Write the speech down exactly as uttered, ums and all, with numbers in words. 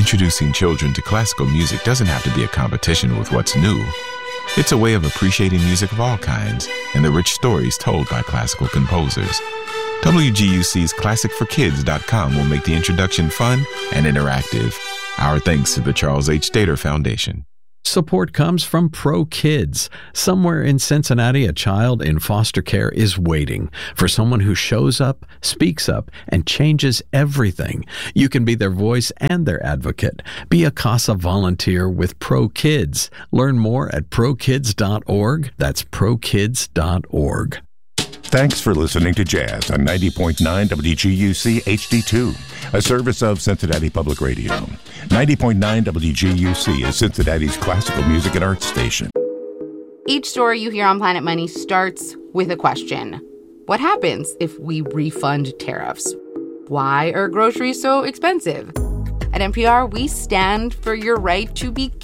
Introducing children to classical music doesn't have to be a competition with what's new. It's a way of appreciating music of all kinds and the rich stories told by classical composers. W G U C's classic for kids dot com will make the introduction fun and interactive. Our thanks to the Charles H. Stater Foundation. Support comes from Pro Kids. Somewhere in Cincinnati, a child in foster care is waiting for someone who shows up, speaks up, and changes everything. You can be their voice and their advocate. Be a CASA volunteer with Pro Kids. Learn more at pro kids dot org. That's pro kids dot org. Thanks for listening to Jazz on ninety point nine W G U C H D two, a service of Cincinnati Public Radio. ninety point nine W G U C is Cincinnati's classical music and arts station. Each story you hear on Planet Money starts with a question. What happens if we refund tariffs? Why are groceries so expensive? At N P R, we stand for your right to be